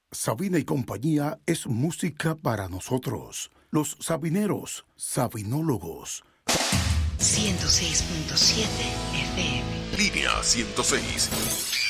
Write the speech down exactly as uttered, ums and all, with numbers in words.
Sabina y compañía es música para nosotros, los sabineros, sabinólogos. ciento seis punto siete F M. Línea ciento seis.